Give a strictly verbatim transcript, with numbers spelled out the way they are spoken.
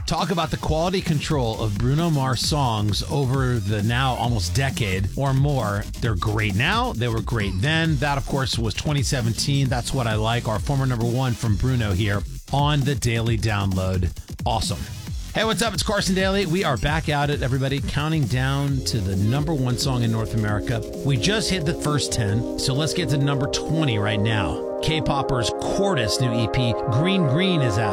Talk about the quality control of Bruno Mars songs over the now almost decade or more. They're great now. They were great then. That, of course, was twenty seventeen. That's What I Like, our former number one from Bruno here on the Daily Download. Awesome. Hey, what's up? It's Carson Daly. We are back at it, everybody, counting down to the number one song in North America. We just hit the first ten, so let's get to number twenty right now. K-Popper's Quartus new E P, Green Green, is out.